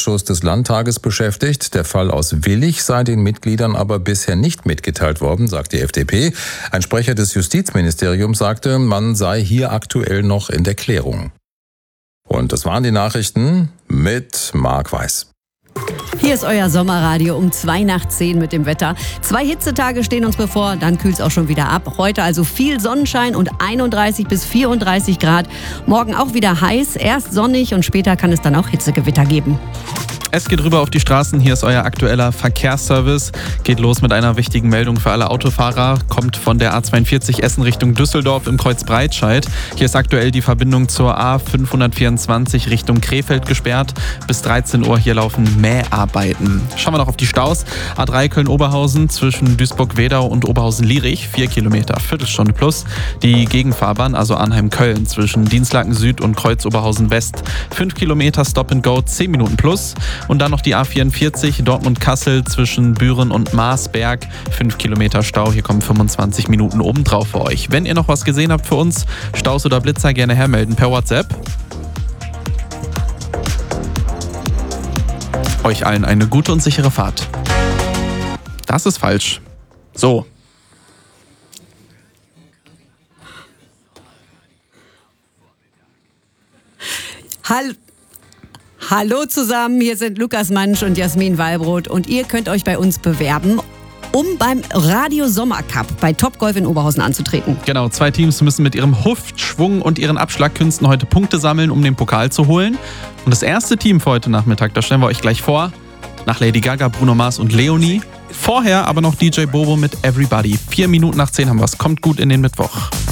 Ausschuss des Landtages beschäftigt. Der Fall aus Willich sei den Mitgliedern aber bisher nicht mitgeteilt worden, sagt die FDP. Ein Sprecher des Justizministeriums sagte, man sei hier aktuell noch in der Klärung. Und das waren die Nachrichten mit Marc Weiß. Hier ist euer Sommerradio um 9:02 mit dem Wetter. 2 Hitzetage stehen uns bevor, dann kühlt es auch schon wieder ab. Heute also viel Sonnenschein und 31 bis 34 Grad. Morgen auch wieder heiß, erst sonnig und später kann es dann auch Hitzegewitter geben. Es geht rüber auf die Straßen. Hier ist euer aktueller Verkehrsservice. Geht los mit einer wichtigen Meldung für alle Autofahrer. Kommt von der A42 Essen Richtung Düsseldorf im Kreuz Breitscheid. Hier ist aktuell die Verbindung zur A524 Richtung Krefeld gesperrt. Bis 13 Uhr hier laufen Mäharbeiten. Schauen wir noch auf die Staus. A3 Köln-Oberhausen zwischen Duisburg-Wedau und Oberhausen-Lierich. 4 Kilometer, Viertelstunde plus. Die Gegenfahrbahn, also Arnheim-Köln zwischen Dienstlaken Süd und Kreuz Oberhausen West. 5 Kilometer Stop and Go, 10 Minuten plus. Und dann noch die A44 Dortmund-Kassel zwischen Büren und Marsberg. 5 Kilometer Stau, hier kommen 25 Minuten obendrauf für euch. Wenn ihr noch was gesehen habt für uns, Staus oder Blitzer, gerne hermelden per WhatsApp. Euch allen eine gute und sichere Fahrt. Das ist falsch. So. Hallo zusammen, hier sind Lukas Mansch und Jasmin Wallbrot und ihr könnt euch bei uns bewerben, um beim Radio Sommercup bei Topgolf in Oberhausen anzutreten. Genau, 2 Teams müssen mit ihrem Hüftschwung und ihren Abschlagkünsten heute Punkte sammeln, um den Pokal zu holen. Und das erste Team für heute Nachmittag, das stellen wir euch gleich vor, nach Lady Gaga, Bruno Mars und Leonie. Vorher aber noch DJ Bobo mit Everybody. 4 Minuten nach 10 haben wir es. Kommt gut in den Mittwoch.